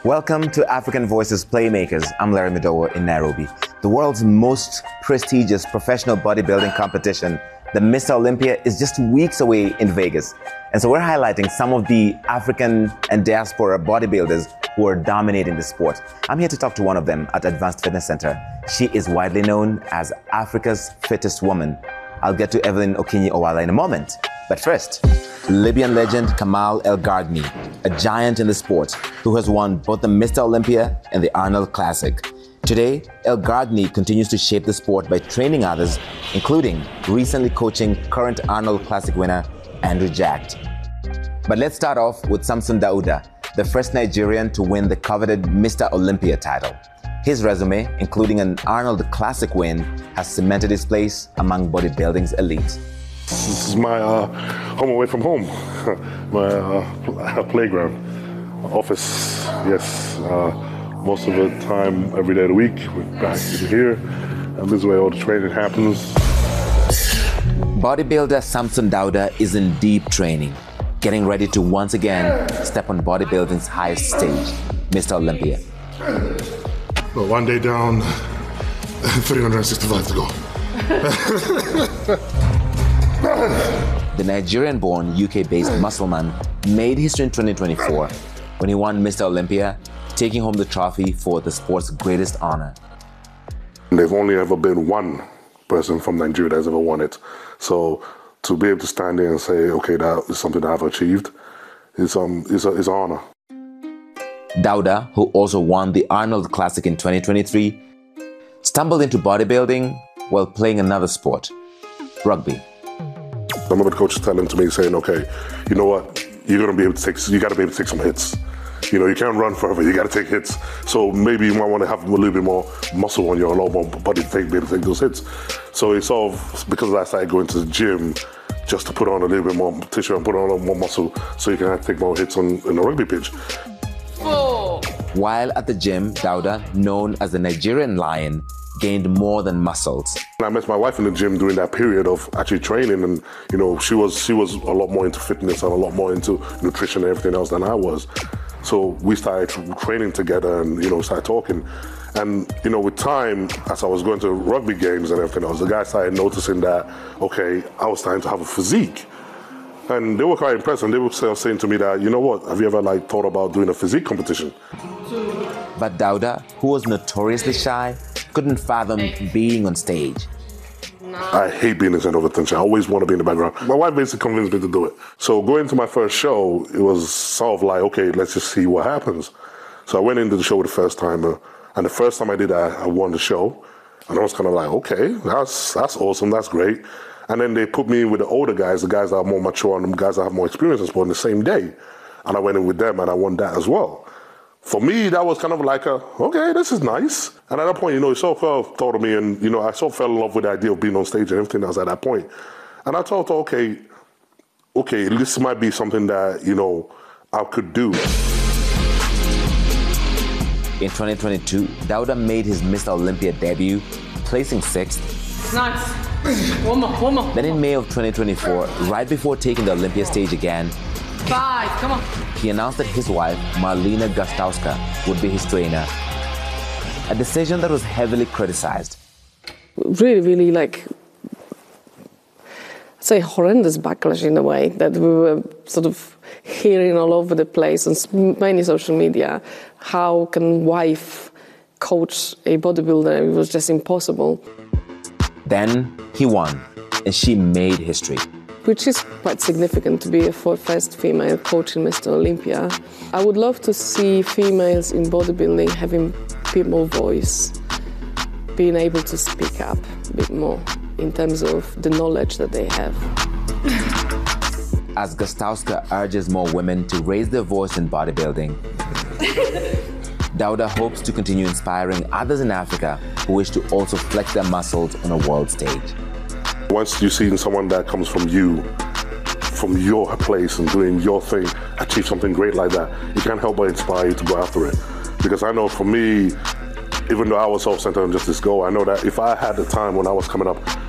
Welcome to African Voices Playmakers. I'm Larry Madowo in Nairobi. The world's most prestigious professional bodybuilding competition, the Mr. Olympia, is just weeks away in Vegas. And so we're highlighting some of the African and diaspora bodybuilders who are dominating the sport. I'm here to talk to one of them at Advanced Fitness Center. She is widely known as Africa's fittest woman. I'll get to Evelyn Okinyi-Owala in a moment. But first, Libyan legend Kamal El Ghargni, a giant in the sport who has won both the Mr. Olympia and the Arnold Classic. Today, El Ghargni continues to shape the sport by training others, including recently coaching current Arnold Classic winner Andrew Jacked. But let's start off with Samson Dauda, the first Nigerian to win the coveted Mr. Olympia title. His resume, including an Arnold Classic win, has cemented his place among bodybuilding's elite. This is my home away from home, my playground, office, yes. Most of the time, every day of the week, we're back in here, and this is where all the training happens. Bodybuilder Samson Dauda is in deep training, getting ready to once again step on bodybuilding's highest stage, Mr. Olympia. Well, one day down, 365 to go. The Nigerian-born, UK-based muscleman made history in 2024 when he won Mr. Olympia, taking home the trophy for the sport's greatest honor. There's only ever been one person from Nigeria that's ever won it. So to be able to stand there and say, okay, that is something that I've achieved, is an honor. Dauda, who also won the Arnold Classic in 2023, stumbled into bodybuilding while playing another sport, rugby. I remember the coach telling to me, saying, okay, you know what, you got to be able to take some hits. You know, you can't run forever, you got to take hits. So maybe you might want to have a little bit more muscle on you, a lot more body to be able to take those hits. So it's sort of, because I started going to the gym just to put on a little bit more tissue and put on a little more muscle so you can take more hits in the rugby pitch. While at the gym, Dauda, known as the Nigerian Lion, gained more than muscles. I met my wife in the gym during that period of actually training, and you know, she was a lot more into fitness and a lot more into nutrition and everything else than I was. So we started training together and, you know, started talking. And, you know, with time, as I was going to rugby games and everything else, the guys started noticing that, okay, I was starting to have a physique. And they were quite impressed, and they were saying to me that, you know what, have you ever thought about doing a physique competition? But Dauda, who was notoriously shy, couldn't fathom being on stage. I hate being in the center of attention. I always want to be in the background. My wife basically convinced me to do it. So going to my first show, it was sort of like, okay, let's just see what happens. So I went into the show the first time, and the first time I did that, I won the show. And I was kind of like, okay, that's awesome, that's great. And then they put me in with the older guys, the guys that are more mature and the guys that have more experience in sport on the same day. And I went in with them and I won that as well. For me, that was kind of like okay, this is nice. And at that point, you know, it sort of thought of me, and, you know, I sort of fell in love with the idea of being on stage and everything else at that point. And I thought, okay, this might be something that, you know, I could do. In 2022, Dauda made his Mr. Olympia debut, placing 6th. Nice. One more. Then in May of 2024, right before taking the Olympia stage again, 5, come on. he announced that his wife, Marlena Gostowska, would be his trainer. A decision that was heavily criticized. Really, I'd say horrendous backlash in a way that we were sort of hearing all over the place on many social media. How can wife coach a bodybuilder? It was just impossible. Then he won, and she made history. Which is quite significant to be a first female coach in Mr. Olympia. I would love to see females in bodybuilding having a bit more voice, being able to speak up a bit more in terms of the knowledge that they have. As Gostowska urges more women to raise their voice in bodybuilding, Dauda hopes to continue inspiring others in Africa who wish to also flex their muscles on a world stage. Once you see someone that comes from your place and doing your thing, achieve something great like that, you can't help but inspire you to go after it. Because I know for me, even though I was self-centered on just this goal, I know that if I had the time when I was coming up,